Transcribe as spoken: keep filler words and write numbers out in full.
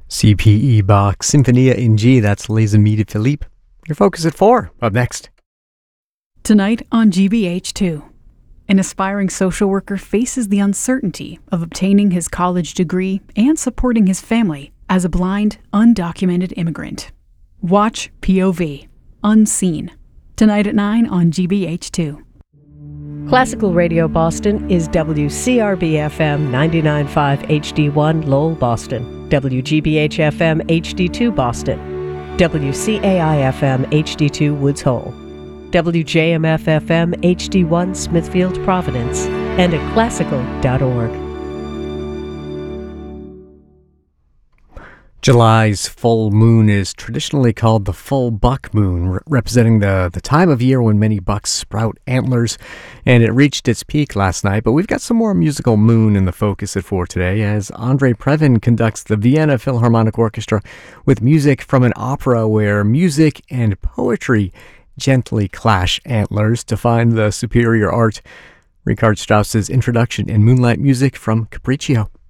C P E Bach Sinfonia in G, that's Les Amis de Philippe. Your focus at four. Up next. Tonight on G B H two, an aspiring social worker faces the uncertainty of obtaining his college degree and supporting his family as a blind, undocumented immigrant. Watch P O V, Unseen, tonight at nine on G B H two. Classical Radio Boston is W C R B F M ninety-nine point five H D one Lowell, Boston, W G B H F M H D two Boston, W C A I F M H D two Woods Hole, W J M F F M H D one Smithfield, Providence, and at classical dot org. July's full moon is traditionally called the full buck moon, re- representing the, the time of year when many bucks sprout antlers, and it reached its peak last night. But we've got some more musical moon in the focus at four today, as Andre Previn conducts the Vienna Philharmonic Orchestra with music from an opera where music and poetry gently clash antlers to find the superior art. Richard Strauss's introduction in Moonlight Music from Capriccio.